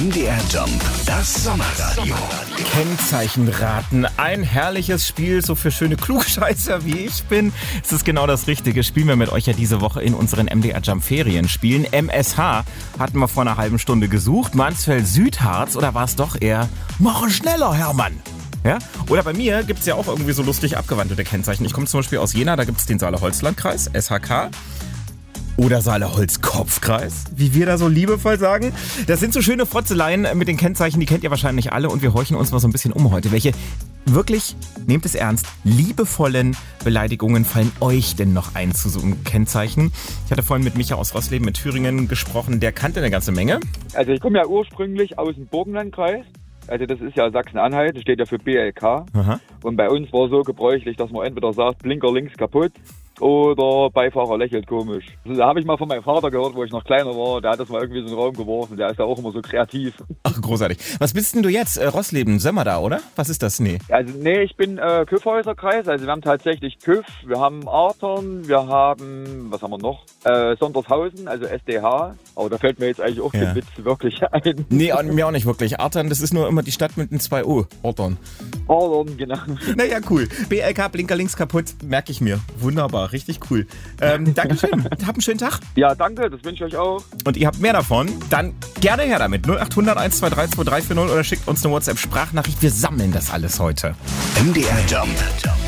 MDR Jump, das Sommerradio. Kennzeichenraten, ein herrliches Spiel, so für schöne Klugscheißer wie ich bin. Es ist genau das Richtige. Spielen wir mit euch ja diese Woche in unseren MDR Jump Ferienspielen. MSH hatten wir vor einer halben Stunde gesucht. Mansfeld-Südharz, oder war es doch eher Mach schneller, Hermann? Ja? Oder bei mir gibt es ja auch irgendwie so lustig abgewandelte Kennzeichen. Ich komme zum Beispiel aus Jena, da gibt es den Saale-Holzland-Kreis, SHK. Oder Saale-Holz-Kopf-Kreis, wie wir da so liebevoll sagen. Das sind so schöne Frotzeleien mit den Kennzeichen, die kennt ihr wahrscheinlich alle. Und wir horchen uns mal so ein bisschen um heute. Welche wirklich, nehmt es ernst, liebevollen Beleidigungen fallen euch denn noch ein zu so einem Kennzeichen? Ich hatte vorhin mit Micha aus Rossleben mit Thüringen gesprochen, der kannte eine ganze Menge. Also ich komme ja ursprünglich aus dem Burgenlandkreis. Also das ist ja Sachsen-Anhalt, das steht ja für BLK. Aha. Und bei uns war so gebräuchlich, dass man entweder sagt, Blinker links kaputt oder Beifahrer lächelt komisch. Da habe ich mal von meinem Vater gehört, wo ich noch kleiner war, der hat das mal irgendwie so in den Raum geworfen. Der ist ja auch immer so kreativ. Ach, großartig. Was bist denn du jetzt? Rossleben, Sömmer da, oder? Was ist das? Nee. Also nee, ich bin Küffhäuserkreis, also wir haben tatsächlich Küff, wir haben Artern, wir haben, was haben wir noch? Sondershausen, also SDH. Aber da fällt mir jetzt eigentlich auch kein Witz wirklich ein. Nee, mir auch nicht wirklich. Artern, das ist nur immer die Stadt mit den 2 O. Artern. Artern, genau. Naja, cool. BLK, Blinker links kaputt, merke ich mir. Wunderbar, richtig cool. Dankeschön. Habt einen schönen Tag. Ja, danke, das wünsche ich euch auch. Und ihr habt mehr davon, dann gerne her damit. 0800 123 2340 oder schickt uns eine WhatsApp-Sprachnachricht. Wir sammeln das alles heute. MDR Jump.